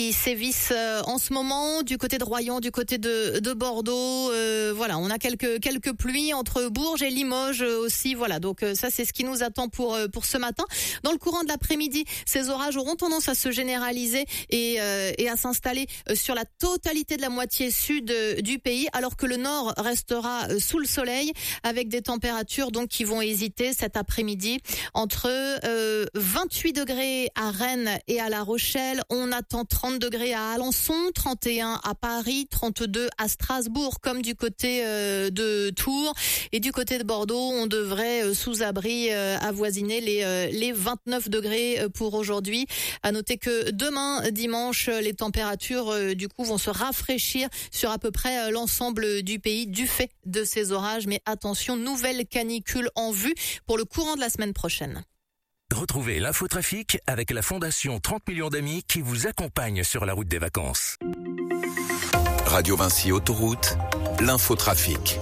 qui sévissent en ce moment du côté de Royan, du côté de Bordeaux. Voilà, on a quelques pluies entre Bourges et Limoges aussi. Voilà, donc ça c'est ce qui nous attend pour ce matin. Dans le courant de l'après-midi, ces orages auront tendance à se généraliser et à s'installer sur la totalité de la moitié sud du pays, alors que le nord restera sous le soleil avec des températures donc qui vont hésiter cet après-midi entre 28 degrés à Rennes et à La Rochelle. On attend 30 degrés à Alençon, 31 à Paris, 32 à Strasbourg, comme du côté de Tours. Et du côté de Bordeaux, on devrait sous abri avoisiner les 29 degrés pour aujourd'hui. À noter que demain, dimanche, les températures du coup vont se rafraîchir sur à peu près l'ensemble du pays du fait de ces orages. Mais attention, nouvelle canicule en vue pour le courant de la semaine prochaine. Retrouvez l'infotrafic avec la Fondation 30 millions d'amis qui vous accompagne sur la route des vacances. Radio Vinci Autoroute, l'infotrafic.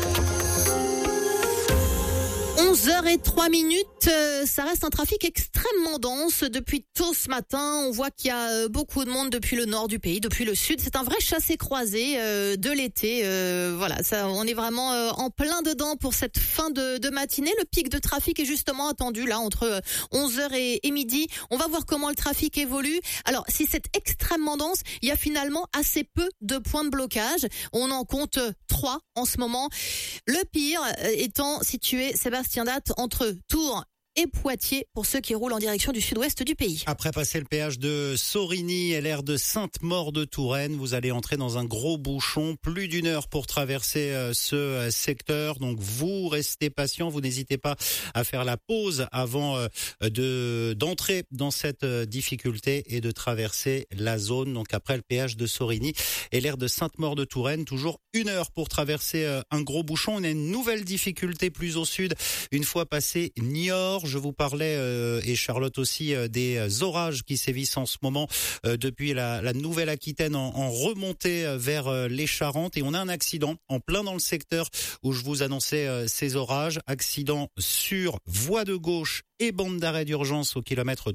11h03, ça reste un trafic extrêmement dense depuis tôt ce matin. On voit qu'il y a beaucoup de monde depuis le nord du pays, depuis le sud. C'est un vrai chassé-croisé de l'été. Voilà, ça, on est vraiment en plein dedans pour cette fin de matinée. Le pic de trafic est justement attendu là entre 11h et midi. On va voir comment le trafic évolue. Alors, si c'est extrêmement dense, il y a finalement assez peu de points de blocage. On en compte 3 en ce moment. Le pire étant situé, Sébastien Date, entre Tours et Poitiers pour ceux qui roulent en direction du sud-ouest du pays. Après passer le péage de Sorigny et l'aire de Sainte-Maure-de-Touraine, vous allez entrer dans un gros bouchon, plus d'1 heure pour traverser ce secteur. Donc vous restez patient, vous n'hésitez pas à faire la pause avant d'entrer dans cette difficulté et de traverser la zone. Donc après le péage de Sorigny et l'aire de Sainte-Maure-de-Touraine, toujours 1 heure pour traverser un gros bouchon. On a une nouvelle difficulté plus au sud, une fois passé Niort. Je vous parlais, et Charlotte aussi, des orages qui sévissent en ce moment depuis la Nouvelle-Aquitaine en remontée vers les Charentes. Et on a un accident en plein dans le secteur où je vous annonçais ces orages. Accident sur voie de gauche et bande d'arrêt d'urgence au kilomètre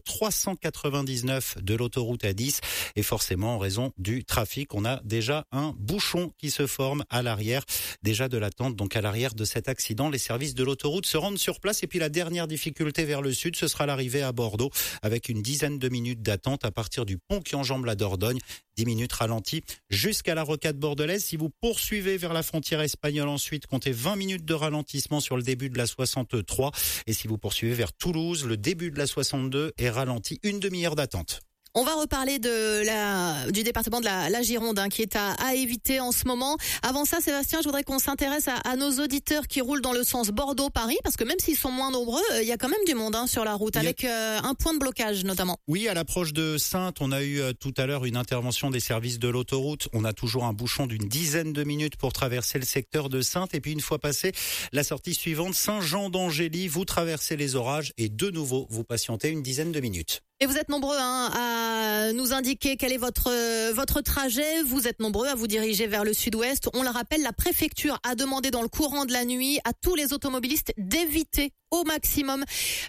399 de l'autoroute A10. Et forcément, en raison du trafic, on a déjà un bouchon qui se forme à l'arrière. Déjà de l'attente, donc à l'arrière de cet accident. Les services de l'autoroute se rendent sur place. Et puis la dernière difficulté vers le sud, ce sera l'arrivée à Bordeaux avec une dizaine de minutes d'attente à partir du pont qui enjambe la Dordogne. 10 minutes ralenti jusqu'à la rocade bordelaise. Si vous poursuivez vers la frontière espagnole ensuite, comptez 20 minutes de ralentissement sur le début de la 63. Et si vous poursuivez vers Toulouse, le début de la 62 est ralenti, une demi-heure d'attente. On va reparler du département de la Gironde qui est à éviter en ce moment. Avant ça, Sébastien, je voudrais qu'on s'intéresse à nos auditeurs qui roulent dans le sens Bordeaux-Paris, parce que même s'ils sont moins nombreux, il y a quand même du monde sur la route, avec un point de blocage notamment. Oui, à l'approche de Saintes, on a eu tout à l'heure une intervention des services de l'autoroute. On a toujours un bouchon d'une dizaine de minutes pour traverser le secteur de Saintes. Et puis une fois passé la sortie suivante, Saint-Jean-d'Angély, vous traversez les orages et de nouveau, vous patientez une dizaine de minutes. Et vous êtes nombreux à nous indiquer quel est votre trajet. Vous êtes nombreux à vous diriger vers le sud-ouest. On le rappelle, la préfecture a demandé dans le courant de la nuit à tous les automobilistes d'éviter au maximum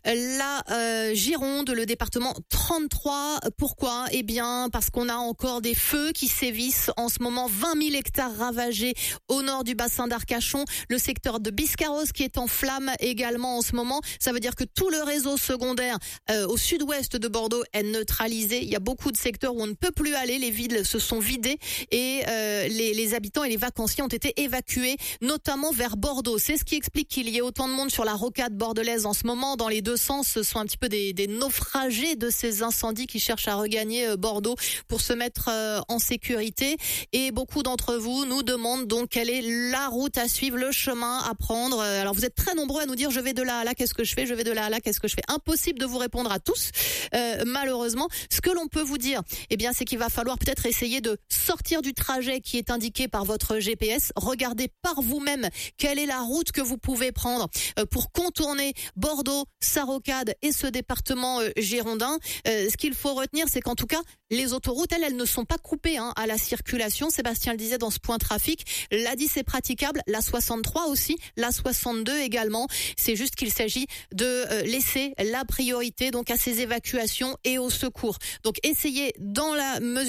la Gironde, le département 33. Pourquoi ? Eh bien, parce qu'on a encore des feux qui sévissent en ce moment. 20 000 hectares ravagés au nord du bassin d'Arcachon. Le secteur de Biscarrosse qui est en flammes également en ce moment. Ça veut dire que tout le réseau secondaire au sud-ouest de Bordeaux est neutralisé. Il y a beaucoup de secteurs où on ne peut plus aller. Les villes se sont vidées et les habitants et les vacanciers ont été évacués, notamment vers Bordeaux. C'est ce qui explique qu'il y ait autant de monde sur la rocade bordelaise en ce moment. Dans les deux sens, ce sont un petit peu des naufragés de ces incendies qui cherchent à regagner Bordeaux pour se mettre en sécurité. Et beaucoup d'entre vous nous demandent donc quelle est la route à suivre, le chemin à prendre. Alors vous êtes très nombreux à nous dire je vais de là à là, qu'est-ce que je fais ? Je vais de là à là, qu'est-ce que je fais ? Impossible de vous répondre à tous. Malheureusement, ce que l'on peut vous dire, eh bien, c'est qu'il va falloir peut-être essayer de sortir du trajet qui est indiqué par votre GPS. Regardez par vous-même quelle est la route que vous pouvez prendre pour contourner Bordeaux, sa rocade et ce département girondin. Ce qu'il faut retenir, c'est qu'en tout cas, les autoroutes, elles ne sont pas coupées à la circulation. Sébastien le disait dans ce point trafic. L'A10 est praticable, la 63 aussi, la 62 également. C'est juste qu'il s'agit de laisser la priorité donc à ces évacuations et au secours. Donc essayez dans la mesure